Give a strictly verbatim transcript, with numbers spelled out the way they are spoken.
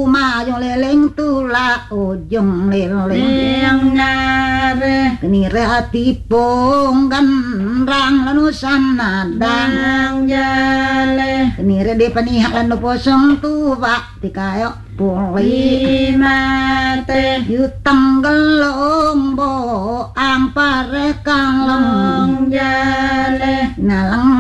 mayong leling tula ujung leling nare kenire hati ponggan lanusan nadang jale kenire de panihak lanu posong tuwa tikayo puli mate yutang gelong bo ang pare kang long jale nalang